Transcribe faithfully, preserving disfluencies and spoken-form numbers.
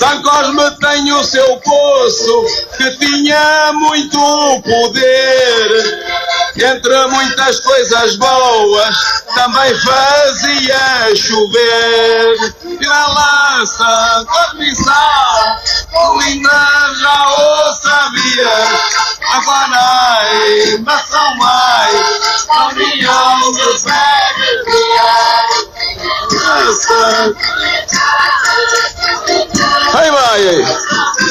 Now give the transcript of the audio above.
São Cosme tem o seu poço, que tinha muito poder. Entre muitas coisas boas, também fazia chover. E na lança, Cosmiçal, linda já o sabia. Agora ainda são mais, caminhão de freguesia. Aí vai, aí.